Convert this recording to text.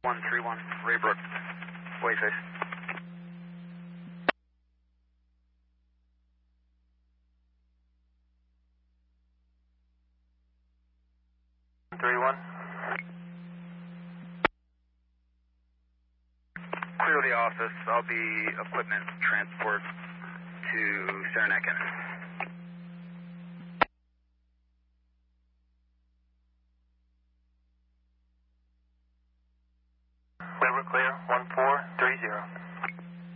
131, Raybrook, Wayface. Clear the office. I'll be equipment transport to Saranac Ennis.